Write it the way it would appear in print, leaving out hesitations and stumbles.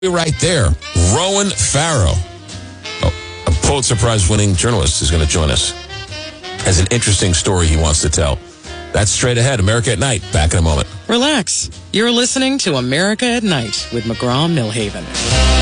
Right there, Rowan Farrow, a Pulitzer Prize-winning journalist, is going to join us. Has an interesting story he wants to tell. That's straight ahead. America at Night. Back in a moment. Relax. You're listening to America at Night with McGraw Millhaven.